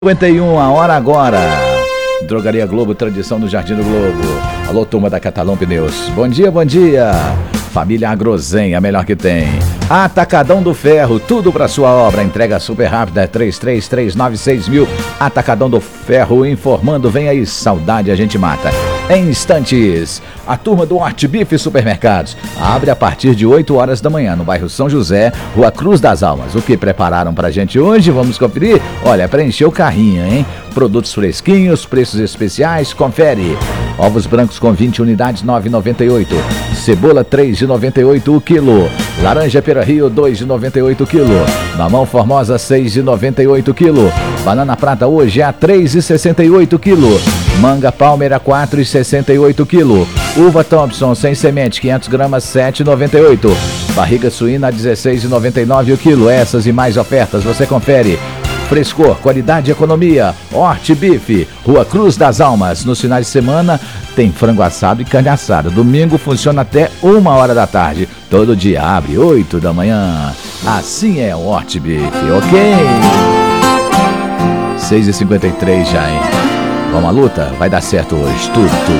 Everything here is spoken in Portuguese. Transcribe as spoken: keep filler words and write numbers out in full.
cinquenta e um, a hora agora. Drogaria Globo, tradição no Jardim do Globo. Alô, turma da Catalão Pneus. Bom dia, bom dia. Família Agrozen, a melhor que tem. Atacadão do Ferro, tudo para sua obra. Entrega super rápida, três três três nove seis mil. Atacadão do Ferro informando, vem aí, saudade a gente mata. Em instantes, a turma do Hortbife Supermercados abre a partir de oito horas da manhã no bairro São José, Rua Cruz das Almas. O que prepararam pra gente hoje? Vamos conferir? Olha, pra encher o carrinho, hein? Produtos fresquinhos, preços especiais, confere. Ovos brancos com vinte unidades, nove reais e noventa e oito centavos. Cebola, três reais e noventa e oito centavos o quilo. Laranja Pera Rio, dois reais e noventa e oito centavos o quilo. Mamão Formosa, seis reais e noventa e oito centavos o quilo. Banana Prata hoje a três reais e sessenta e oito centavos o quilo. Manga Palmer a quatro reais e sessenta e oito centavos o quilo. Uva Thompson sem semente, quinhentas gramas, sete reais e noventa e oito centavos. Barriga suína a dezesseis reais e noventa e nove centavos o quilo. Essas e mais ofertas você confere. Frescor, qualidade e economia. Hortbife, Rua Cruz das Almas. Nos finais de semana tem frango assado e carne assada. Domingo funciona até uma hora da tarde. Todo dia abre oito da manhã. Assim é o Hortbife, ok? seis e cinquenta e três já, hein? Vamos à luta? Vai dar certo hoje, tudo, tudo.